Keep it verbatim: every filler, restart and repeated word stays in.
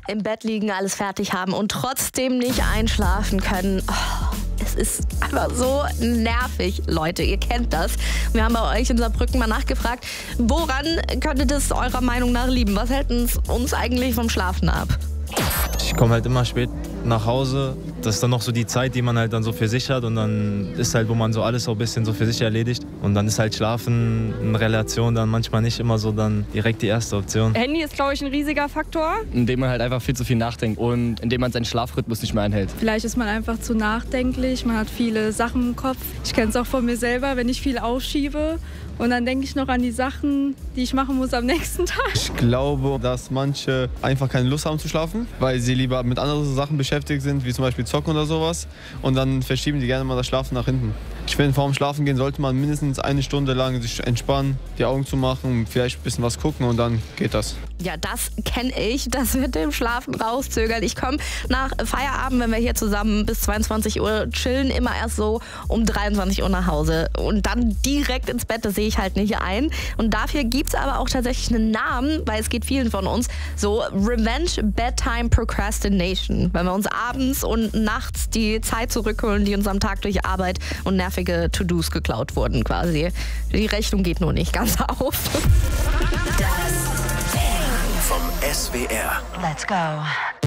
im Bett liegen, alles fertig haben und trotzdem nicht einschlafen können. Oh, es ist einfach so nervig, Leute. Ihr kennt das. Wir haben bei euch in Saarbrücken mal nachgefragt, woran könnte das eurer Meinung nach liegen? Was hält uns eigentlich vom Schlafen ab? Ich komme halt immer spät nach Hause. Das ist dann noch so die Zeit, die man halt dann so für sich hat. Und dann ist halt, wo man so alles so ein bisschen so für sich erledigt. Und dann ist halt Schlafen in Relation dann manchmal nicht immer so dann direkt die erste Option. Handy ist, glaube ich, ein riesiger Faktor. Indem man halt einfach viel zu viel nachdenkt und indem man seinen Schlafrhythmus nicht mehr einhält. Vielleicht ist man einfach zu nachdenklich, man hat viele Sachen im Kopf. Ich kenne es auch von mir selber, wenn ich viel aufschiebe. Und dann denke ich noch an die Sachen, die ich machen muss am nächsten Tag. Ich glaube, dass manche einfach keine Lust haben zu schlafen, weil sie lieber mit anderen Sachen beschäftigt sind, wie zum Beispiel Zocken oder sowas. Und dann verschieben die gerne mal das Schlafen nach hinten. Ich finde, vor dem Schlafengehen sollte man mindestens eine Stunde lang sich entspannen, die Augen zu machen, vielleicht ein bisschen was gucken und dann geht das. Ja, das kenne ich, das mit dem Schlafen rauszögern. Ich komme nach Feierabend, wenn wir hier zusammen bis zweiundzwanzig Uhr chillen, immer erst so um dreiundzwanzig Uhr nach Hause. Und dann direkt ins Bett, das sehe ich halt nicht ein. Und dafür gibt es aber auch tatsächlich einen Namen, weil es geht vielen von uns, so Revenge Bedtime Procrastination. Wenn wir uns abends und nachts die Zeit zurückholen, die uns am Tag durch Arbeit und nervige To-Dos geklaut wurden quasi. Die Rechnung geht nur nicht ganz auf. Vom S W R. Let's go.